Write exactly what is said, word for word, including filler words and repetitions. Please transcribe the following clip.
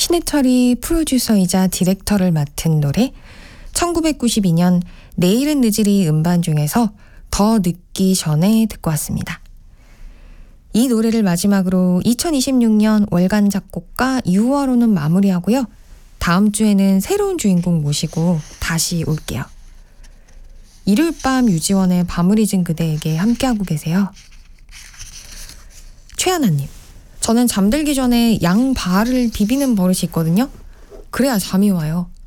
신해철이 프로듀서이자 디렉터를 맡은 노래, 천구백구십이 년 내일은 늦으리 음반 중에서 더 늦기 전에 듣고 왔습니다. 이 노래를 마지막으로 이천이십육 년 월간 작곡가 유월호는 마무리하고요. 다음 주에는 새로운 주인공 모시고 다시 올게요. 일요일 밤 유지원의 밤을 잊은 그대에게 함께하고 계세요. 최하나님, 저는 잠들기 전에 양발을 비비는 버릇이 있거든요. 그래야 잠이 와요.